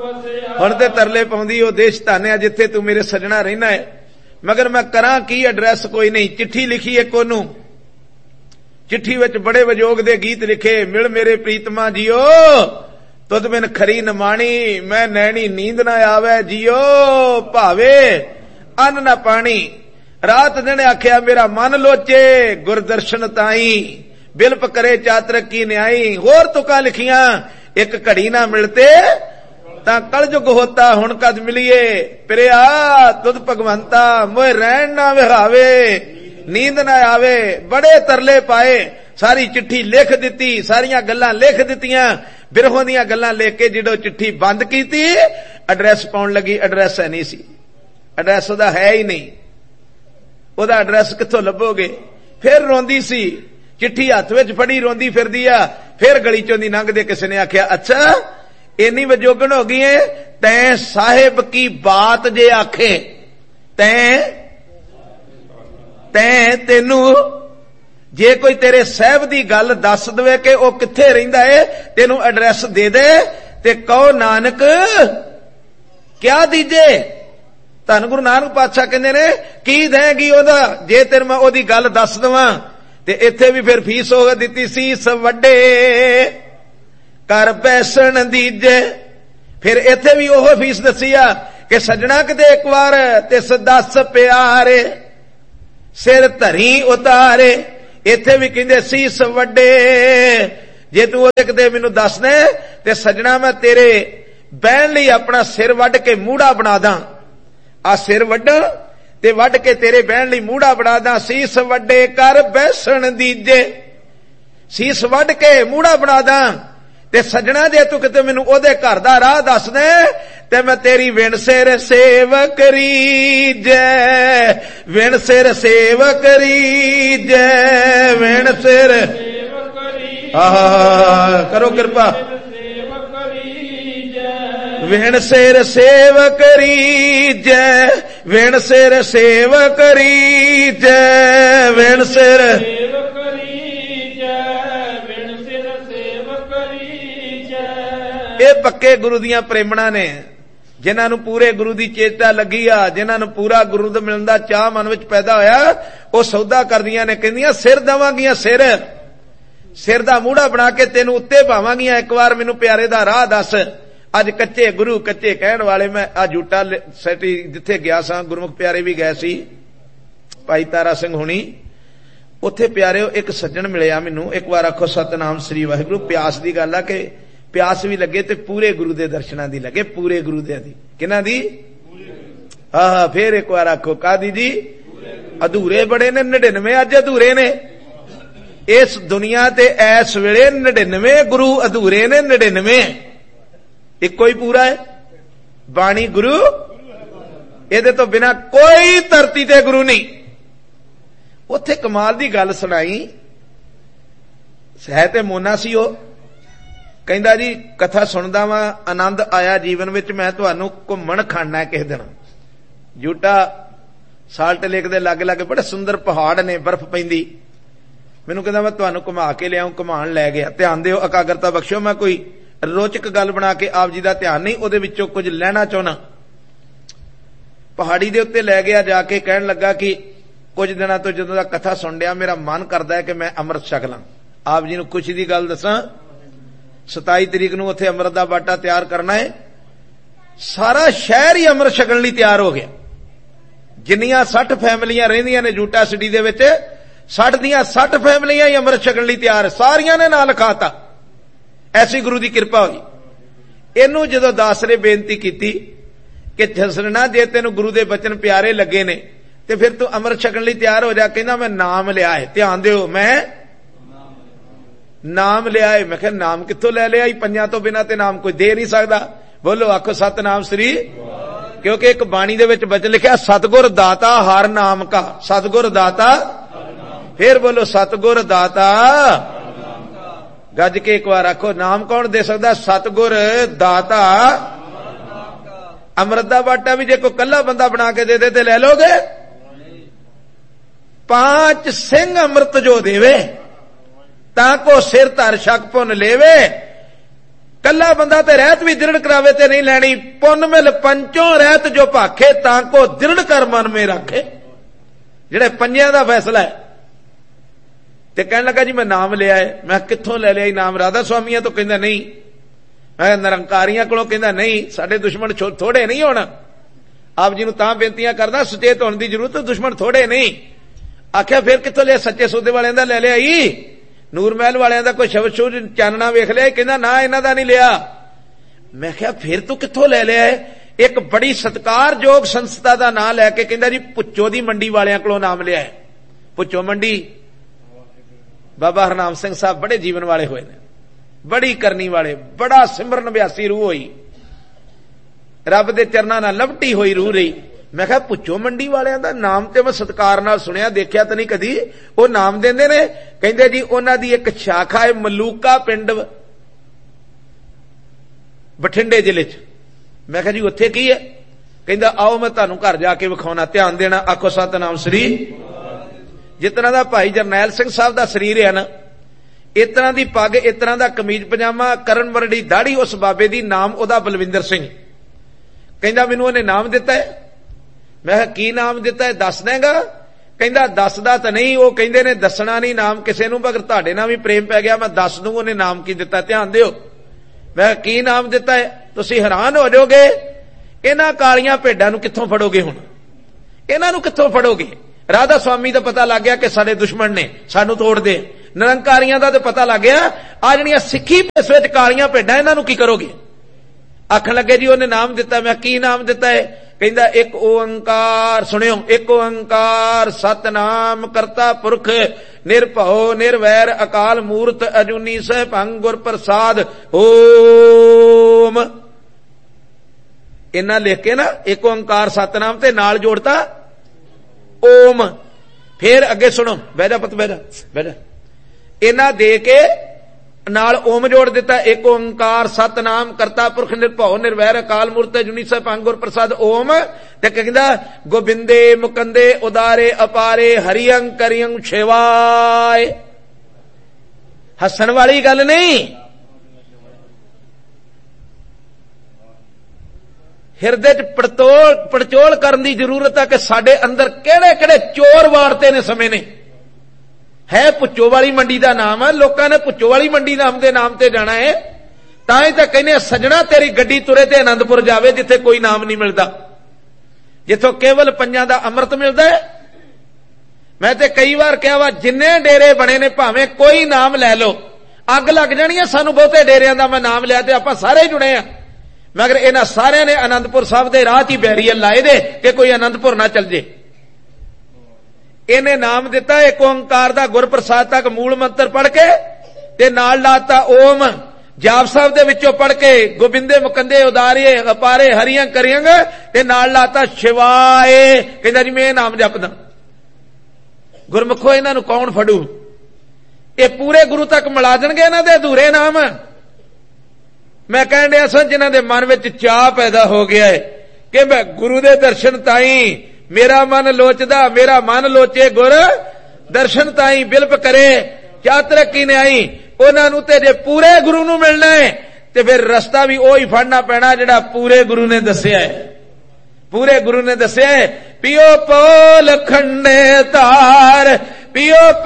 हुण ते तरले पाउंदी ओ देश धानिया जिथे तू मेरे सजना रहना है, मगर मैं करां की, एड्रैस कोई नहीं। चिट्ठी लिखी एक ओनू, चिट्ठी विच बड़े वजोग दे गीत लिखे। मिल मेरे प्रीतमा जियो तुद बिन खरी नमाणी, मैं नैनी नींद ना आवे जियो भावे अन्न ना पानी। रात दिन आख्या मेरा मन लोचे गुरदर्शन ताई, बिलप करे चातरक की न्याई। होर तुका लिखियां एक घड़ी ना मिलते तां कलजुग होता, हुण कद मिलिए प्रिया तुद भगवंता, मोए रहन ना विहावे नींद ना आवे। बड़े तरले पाए, सारी चिट्ठी लिख दिती, सारियां गल्लां लिख दित्तियां, बिरहों दीयां गल्लां लिख के जिदों चिट्ठी बंद कीती, एड्रैस पाउण लगी, एड्रैस है नहीं सी, एड्रैस ओदा है ही नहीं, ओदा एड्रैस कित्थों लभोगे। फिर रोंदी सी, चिट्ठी हत्थ विच फड़ी रोंदी फिरदी आ। फिर गली चों दी लंघदे किसी ने आख्या अच्छा इन्नी वजोगन हो गई है, तैं साहिब की बात जे आखे, तेनू जे कोई तेरे साहब दी गल दस दवे कि वह कित्थे रहिंदा है, तेनू एड्रैस दे दे ते कहो नानक क्या दीजे। धन गुरु नानक पातशाह कहंदे ने की देगी ओदा, जे तेरे मैं ओदी गल दस दवां ते इत्थे भी फिर फीस हो दिती सी वड्डे कर बैसण दीजे। फिर इत्थे भी ओह फीस दसी आ कि सजना किते एक बार तिस दस प्यारे सिर धरी उतारे। इत्थे भी कहंदे सीस वड्डे, जे तू ओदे किते मैनू दस दे ते सजना मैं तेरे बहन लई अपना सिर वड्ड के मूड़ा बना दा। आ सिर वड्डा ते वड्ड के तेरे बहन लई मूड़ा बना दा। सीस वड्डे कर बैसण दीजे, सीस वड्ड के मूड़ा बना दा ते सजना जे तू किते मैनू ओदे घर दा राह दस दे ते मैं तेरी विण सिर सेव करी जै, विण सिर सेव करी जै, विण सिर करो कृपा, विण सिर सेव करी जै, विण सिर सेव करी जै, विण सिर ये पक्के गुरु दियां प्रेमणा ने, जिन्हां नूं पूरे गुरु दी चेता लगी आ, जिन्हां नूं पूरा गुरु दा मिलण दा चाह मन विच पैदा होया, वो सौदा करदियां ने, कहंदियां सिर देवांगियां, सिर दा मूड़ा बना के तेनू उत्ते पावांगियां, एक बार मैनू प्यारे दा राह दस। अज कच्चे गुरु कच्चे कहण वाले, मैं आ जूटा सैटी जिथे गया सां, गुरमुख प्यारे भी गए सी, भाई तारा सिंह हुणी, उत्थे प्यारे एक सज्जण मिलिया मैनू। एक बार आखो सतनाम श्री वाहिगुरू। प्यास दी गल आ कि प्यास भी लगे ते पूरे गुरु दे दर्शनां दी लगे, पूरे गुरु दे दी, किन्हां दी? फिर एक बार आखो कादी जी? अधूरे बड़े ने 99 अज अधूरे ने इस दुनिया ते, इस वेले 99 गुरु अधूरे ने, 99 इको ही पूरा है। बाणी गुरु, इहदे तो बिना कोई धरती ते गुरु नहीं। उत्थे कमाल दी गल सुनाई, है ते मोना सी ओ, कहंदा जी कथा सुनदा वां, आनंद आया जीवन विच, मैं तुहानू घुम्मण खाना है किस दिन। जूटा साल्ट लेक दे लागे लागे बड़े सुंदर पहाड़ ने, बर्फ पैंदी। मैनू कहंदा मैं तुहानू घुमा के लिआऊं, घुमाण लै गया। ध्यान दिओ, एकाग्रता बख्शो, मैं कोई रोचक गल बना के आप जी दा ध्यान नहीं, उहदे विचों कुछ लैना चाहना। पहाड़ी दे उत्ते लै गया, जाके कहण लगा कि कुछ दिनों तो जदों दा कथा सुन लिया, मेरा मन करदा है कि मैं अमृत छक ਲਾਂ। आप जी नूं खुशी दी गल दसां, 27 तरीक नूं उत्थे अमृत दा बाटा तैयार करना है। सारा शहर ही अमृत छकण लई तैयार हो गया। जिन्नियां 60 फैमिलियां रहिंदियां ने जूटा सिटी दे विच, 60 ਦੀਆਂ 60 फैमिलियां ही अमृत छकण लई तैयार है। सारियां ने नां लिखाता, ऐसी गुरु की किरपा हुई। इनू जदों दास ने बेनती की कि जसना जे तेन गुरु के बचन प्यारे लगे ने ते फिर तू अमृत छकण लई तैयार हो जा। कहना मैं नाम लिया है। ध्यान दिओ, मैं नाम लिया है। मैं कहा नाम कित्थों ले लिया? पंजां तो बिना ते नाम कोई दे नहीं सकता। बोलो आखो सतनाम श्री। क्योंकि एक बाणी दे विच वचन लिखा सतगुर दाता हर नाम का। सतगुर दाता, फिर बोलो सतगुर दाता। गज के एक बार आखो नाम कौन दे सकता? सतगुर दाता। अमृत दा बाटा भी जे कोई कल्ला बंदा बना के दे दे ते ले लोगे? 5 सिंह अमृत जो देवे ताको सिर धर शक पुन लेवे। कला बंदा ते रहत भी दृढ़ करावे ते नहीं लैनी। पुन मिल पंचों रहत जो भाखे ताको दृढ़ कर मन में रखे। जिहड़े पंजियां दा फैसला है। ते कहन लगा जी मैं नाम लिया है। मैं कित्थों ले लिया नाम? राधा स्वामिया तो कहंदा नहीं। मैं निरंकारियां कोलों कहंदा नहीं, साडे दुश्मन थोड़े नहीं होना। आप जी नूं तां बेनतियां करदा सुचेत होने की जरूरत, दुश्मन थोड़े नहीं। आख्या फिर कित्थों लिया? सच्चे सौदे वालियां दा ले लिया ही। नूर महल वालियां दा कोई शब्द शूज चानना वेख लिया? कहंदा ना इन्हां दा नहीं लिया। मैं कहा फिर तू कित्थों ले लिया है? एक बड़ी सत्कारयोग संस्था का नाम लैके कहंदा जी भुच्चो दी मंडी वालियां कोलों नाम लिया है। भुच्चो मंडी बाबा हरनाम सिंह साहब बड़े जीवन वाले हुए ने, बड़ी करनी वाले, बड़ा सिमरन अभ्यासी रूह हुई, रब दे चरनां नाल लवटी हुई रूह रही। मैं कहा भुच्चो मंडी वालियां दा नाम ते मैं सत्कार नाल सुनिया, देखिया तो नहीं कदी। वो नाम देंदे ने, कहंदे जी उन्हां दी एक शाखा है मलूका पिंड बठिंडे जिले च। मैं कहा जी उत्थे की है? कहंदा आओ मैं तुहानूं घर जाके विखाउणा, ध्यान देना, आखो सतनाम श्री। जितना दा भाई जरनैल सिंह साहब दा शरीर है ना, इतना दी पग, इतना दा कमीज पजामा, करन वरड़ी दाढ़ी उस बाबे दी, नाम उहदा बलविंदर सिंह। कहंदा मैनूं उहने नाम दिता है। मैं की नाम दिता है दस देगा? कहंदा दसदा तां नहीं, वो कहंदे ने दसना नहीं नाम किसे नूं, मगर तुहाडे नाल भी प्रेम पै गया मैं दस दूं उहने नाम की दिता, ध्यान दिओ। मैं की नाम दिता है? तुसीं हैरान हो जाओगे। इन्हां कालियां भेडां नूं कित्थों फड़ोगे? हुण इन्हां नूं कित्थों फड़ोगे? राधा स्वामी का पता लग गया कि साडे दुश्मन ने सानू तोड़ दे। निरंकारियां दा तो पता लग गया। आ जिहड़ियां सिੱਖੀ भेस विच कालियां भेडां इन्हां नूं की करोगे? आखण लगे जी उहने नाम दिता। मैं की नाम दिता है? कहंदा एक ओंकार, सुनियो, एक ओंकार सतनाम करता पुरख निरभਉ निरवैर अकाल मूर्त अजूनी सहभंग गुर प्रसाद ओम। इन्ना लिख के ना एक ओंकार सतनाम ते नाल जोड़ता ओम। फिर अगे सुनो, बह जा पुत बह जा बह जा। इन्ना दे के नाल ओम जोड़ दिता। एक ओंकार सतनाम करता पुरख निरभਉ निरवैर अकाल मूर्त जुनी सहभंग गुर प्रसाद ओम। ते कहंदा गोबिंदे मुकंदे उदारे अपारे हरियं करियं शिवाय। हसन वाली गल नहीं, हिरदे च पड़चोल करने की जरूरत है कि साडे अंदर केड़े केड़े चोर वारते ने समय ने। है भुच्चो वाली मंडी का नाम है, लोगों ने भुच्चो वाली मंडी नाम के नाम से जाना है। तां तां कहने सजना तेरी गड्डी तुरे ते आनंदपुर जावे जिथे कोई नाम नहीं मिलता, जिथों केवल पंजां दा अमृत मिलता है। मैं ते कई बार कहा वा जिन्ने डेरे बने ने भावें कोई नाम लै लो, अग लग जानी है सानू बहुते डेरियां दा मैं नाम लिया ते आपां सारे जुड़े आ, मगर इन्हां सारियां ने आनंदपुर साहब दे राह च बैरीअर लाए दे कि कोई आनंदपुर ना चल जे। इन्हें नाम दिता एक ओंकार दा गुर प्रसाद तक मूल मंत्र पढ़ के ते नाल लाता ओम। जाप साहब दे विचों पढ़ के गोबिंदे मुकंदे उदारे अपारे हरियं करियं ते नाल लाता शिवाय। कहंदा जी मैं नाम जपदा। गुरमुखो इन्हां नूं कौन फड़ू? ये पूरे गुरु तक मिला देणगे इन्हां दे अधूरे नाम। मैं कहण दिया सा जिन्हां दे मन विच चाह पैदा हो गया है कि मैं गुरु दे दर्शन ताई मेरा मन लोचदा, मेरा मन लोचे गुर दर्शन ताई बिलप करे क्या तरक्की ने आई। उन्हां नूं ते जे पूरे गुरु नूं मिलना है ते फिर रस्ता भी ओही फड़ना पैना जिहड़ा पूरे गुरु ने दस्सिया है। पूरे गुरु ने दस्सिया है पियो पोल खंडे तार पियो